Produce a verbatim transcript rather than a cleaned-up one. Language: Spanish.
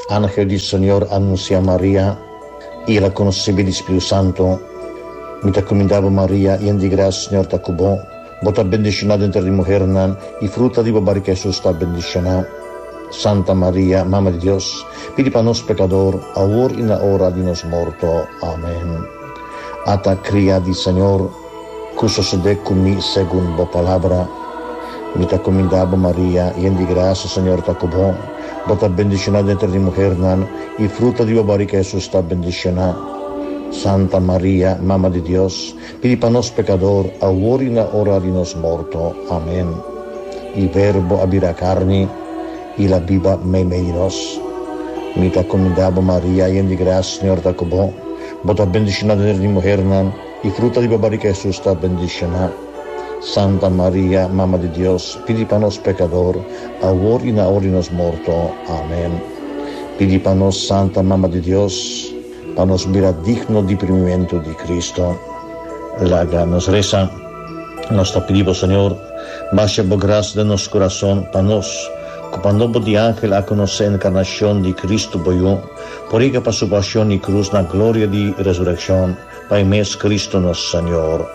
Ángel del Señor anuncia a María y la conocebe del Espíritu Santo. Mi te encomendaba María, llena de gracia, Señor te cubo. Vos te bendicionada entre las mujeres, y fruta de tu Jesús está bendicionado. Santa María, Mamma de Dios, pidi para nos pecador, ahora y en la hora de nos muerto. Amén. Ata cría del Señor, que sucede conmigo según tu palabra. Mi te encomendaba María, llena de gracia, Señor te cubo. Vos te bendicionada entre las mujeres, y fruta de tu Jesús está bendicionado. Santa María, Mamma de Dios, pidi para nos pecador, ahora y en la hora de nos muerto. Amén. Il Verbo abira carne y la viva menos. Mi te encomendaba María, llena de gracia, Señor te cubo. Vos te bendicionada entre las mujeres, y fruta de tu Jesús está bendicionado. Santa María, Mamma de Dios, pidi para nos pecador, ahora y en la hora de nos muerto. Amén. Pidi para nos, Santa Mamma de Dios, para nos ver digno de primimiento de Cristo. La nos reza, nos te pedimos, Señor, baja por gracia de nuestro corazón, para nos, que cuando de ángel a conocer la encarnación de Cristo boyó, por ella para su pasión y cruz, la gloria de resurrección, para mes Cristo nuestro Señor.